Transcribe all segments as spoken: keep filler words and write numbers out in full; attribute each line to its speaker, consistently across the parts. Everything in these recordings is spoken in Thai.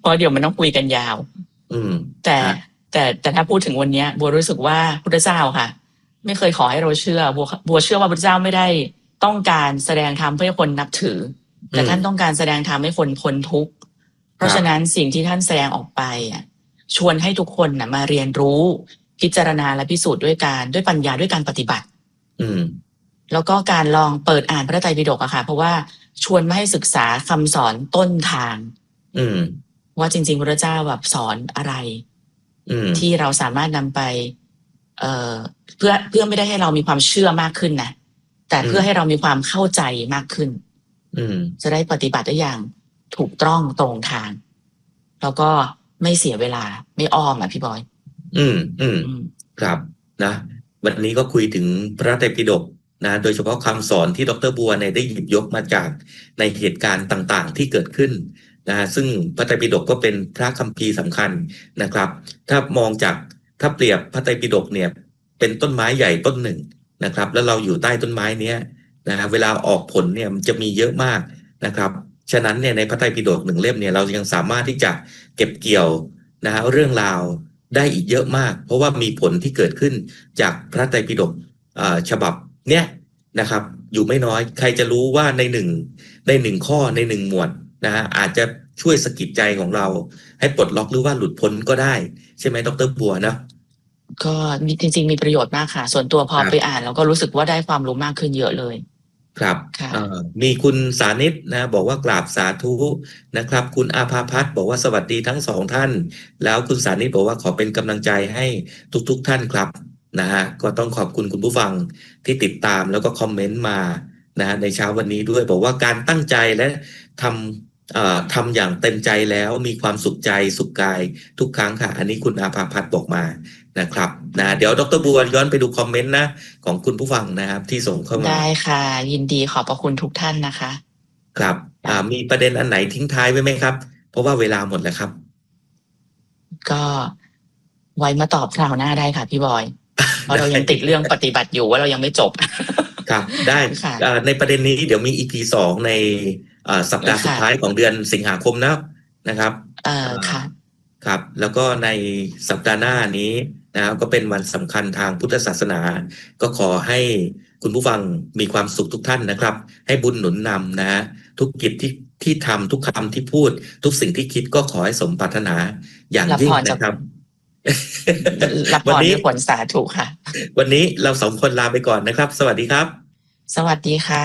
Speaker 1: ราะเดี๋ยวมันต้องคุยกันยาว
Speaker 2: อืม
Speaker 1: แต่แต่แต่ถ้าพูดถึงวันนี้บัวรู้สึกว่าพุทธเจ้าค่ะไม่เคยขอให้เราเชื่อบัวบัวเชื่อว่าพุทธเจ้าไม่ได้ต้องการแสดงธรรมเพื่อให้คนนับถือแต่ท่านต้องการแสดงธรรมให้คนพ้นทุกข์เพราะฉะนั้นสิ่งที่ท่านแสดงออกไปอ่ะชวนให้ทุกคนนะมาเรียนรู้พิจารณาและพิสูจน์ด้วยการด้วยปัญญาด้วยการปฏิบัติ
Speaker 2: อืม
Speaker 1: แล้วก็การลองเปิดอ่านพระไตรปิฎกอะค่ะเพราะว่าชวนมาให้ศึกษาคำสอนต้นทาง
Speaker 2: อืม
Speaker 1: ว่าจริงๆพระเจ้าแบบสอนอะไรที่เราสามารถนำไปเอ่อเพื่อเพื่อไม่ได้ให้เรามีความเชื่อมากขึ้นนะแต่เพื่อให้เรามีความเข้าใจมากขึ้นจะได้ปฏิบัติได้อย่างถูกต้องตรงทางแล้วก็ไม่เสียเวลาไม่อ้อมอ่ะพี่บอย
Speaker 2: อืมอืมครับนะวันนี้ก็คุยถึงพระไตรปิฎกนะโดยเฉพาะคำสอนที่ดร.บัวเนี่ยได้หยิบยกมาจากในเหตุการณ์ต่างๆที่เกิดขึ้นนะซึ่งพระไตรปิฎกก็เป็นพระคัมภีร์สำคัญนะครับถ้ามองจากถ้าเปรียบพระไตรปิฎกเนี่ยเป็นต้นไม้ใหญ่ต้นหนึ่งนะครับแล้วเราอยู่ใต้ต้นไม้เนี้ยนะเวลาออกผลเนี่ยมันจะมีเยอะมากนะครับฉะนั้นเนี่ยในพระไตรปิฎกหนึ่งเล่มเนี่ยเรายังสามารถที่จะเก็บเกี่ยวนะฮะเรื่องราวได้อีกเยอะมากเพราะว่ามีผลที่เกิดขึ้นจากพระไตรปิฎกฉบับเนี้ยนะครับอยู่ไม่น้อยใครจะรู้ว่าในหนึ่งในหนึ่งข้อในหนึ่งหมวดนะฮะอาจจะช่วยสะกิดใจของเราให้ปลดล็อกหรือว่าหลุดพ้นก็ได้ใช่ไหมดร.บัวนะ
Speaker 1: ก็จริงๆมีประโยชน์มากค่ะส่วนตัวพอไปอ่านแล้วก็รู้สึกว่าได้ความรู้มากขึ้นเยอะเลย
Speaker 2: ครับมีคุณสานิตนะบอกว่ากราบสาธุนะครับคุณอาภาพัฒน์บอกว่าสวัสดีทั้งสองท่านแล้วคุณสานิตบอกว่าขอเป็นกำลังใจให้ทุกๆท่านครับนะฮะก็ต้องขอบคุณคุณผู้ฟังที่ติดตามแล้วก็คอมเมนต์มานะในเช้าวันนี้ด้วยบอกว่าการตั้งใจและทำเอ่อทำอย่างเต็มใจแล้วมีความสุขใจสุขกายทุกครั้งค่ะอันนี้คุณอาภาพัฒน์บอกมานะครับนะเดี๋ยวดร.บัวย้อนไปดูคอมเมนต์นะของคุณผู้ฟังนะครับที่ส่งเข้ามา
Speaker 1: ได้ค่ะยินดีขอบพระคุณทุกท่านนะคะ
Speaker 2: ครับอ่ามีประเด็นอันไหนทิ้งท้ายไว้ไหมครับเพราะว่าเวลาหมดแล้วครับ
Speaker 1: ก็ไว้มาตอบคราวหน้าได้ค่ะพี่บอยเพราะเรายังติดเรื่องปฏิบัติอยู่ว่าเรายังไม่จบ
Speaker 2: ครับได้ในประเด็นนี้เดี๋ยวมี อี พี สองในสัปดาห์สุดท้ายของเดือนสิงหาคมนะนะครับ
Speaker 1: เออค่ะ
Speaker 2: ครับแล้วก็ในสัปดาห์หน้านี้นะครับก็เป็นวันสำคัญทางพุทธศาสนาก็ขอให้คุณผู้ฟังมีความสุขทุกท่านนะครับให้บุญหนุนนำนะทุกกิจที่ที่ทำทุกคำที่พูดทุกสิ่งที่คิดก็ขอให้สมปรารถนาอย่างยิ่งนะครับ
Speaker 1: รับพรด้วยผลสาธุค่ะ
Speaker 2: วันนี้เราสองคนลาไปก่อนนะครับสวัสดีครับ
Speaker 1: สวัสดีค่ะ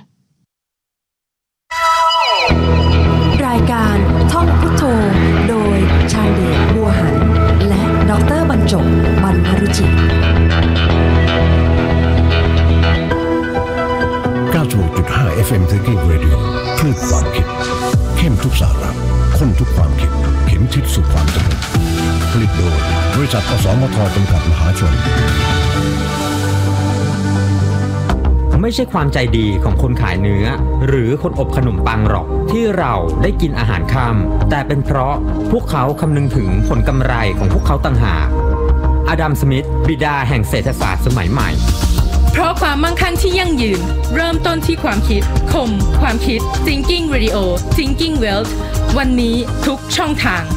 Speaker 3: รายการท่องพุทโธโดยชาญเดชบัวหันและดร.บรรจบวรรณรุจิ
Speaker 4: เก้าสิบหกจุดห้า เอฟ เอ็ม Thinking Radio คลื่นความคิดเข้มทุกสาระข้นทุกความคิดเข็มทิศสู่ความเจริญผลิตโดยบริษัทอสมทจำกัดมหาชน
Speaker 5: ไม่ใช่ความใจดีของคนขายเนื้อหรือคนอบขนมปังหรอกที่เราได้กินอาหารค่ำแต่เป็นเพราะพวกเขาคำนึงถึงผลกำไรของพวกเขาต่างหากอดัมสมิธบิดาแห่งเศรษฐศาสตร์สมัยใหม่
Speaker 6: เพราะความมั่งคั่งที่ยั่งยืนเริ่มต้นที่ความคิดคมความคิด Thinking Radio Thinking Wealth วันนี้ทุกช่องทาง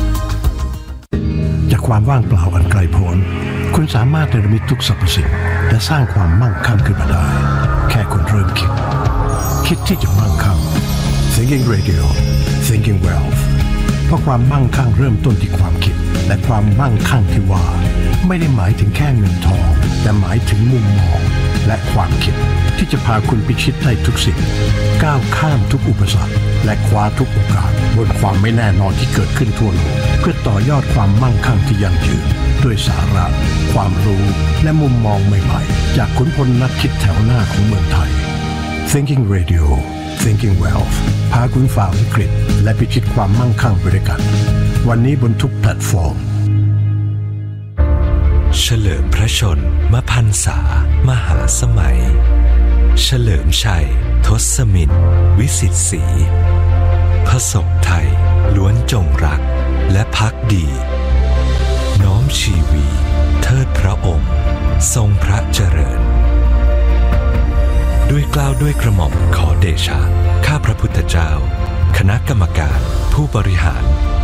Speaker 4: จากความว่างเปล่าอันไกลโพ้นคุณสามารถเนรมิตทุกสรรพสิ่งและสร้างความมั่งคั่งขึ้นมาได้แค่คุณเริ่มคิดคิดที่จะมั่งคั่ง Thinking Radio Thinking Wealth เพราะความมั่งคั่งเริ่มต้นที่ความคิดและความมั่งคั่งที่ว่าไม่ได้หมายถึงแค่เงินทองแต่หมายถึงมุมมองและความคิดที่จะพาคุณพิชิตได้ทุกสิ่งก้าวข้ามทุกอุปสรรคและคว้าทุกโอกาสบนความไม่แน่นอนที่เกิดขึ้นทั่วโลกเพื่อต่อยอดความมั่งคั่งที่ยั่งยืนด้วยสาระความรู้และมุมมองใหม่ๆจากขุนพลนักคิดแถวหน้าของเมืองไทย Thinking Radio Thinking Wealth พาคุณฝ่าวิกฤตและพิชิตความมั่งคั่งไปด้วยกันวันนี้บนทุกแพลตฟอร์ม
Speaker 7: เฉลิมพระชนมพรรษามหาสมัยเฉลิมชัยทศมิตรวิสิทธิศรีพระศกไทยล้วนจงรักและภักดีน้อมชีวีเทิดพระองค์ทรงพระเจริญด้วยเกล้าด้วยกระหม่อมขอเดชะข้าพระพุทธเจ้าคณะกรรมการผู้บริหาร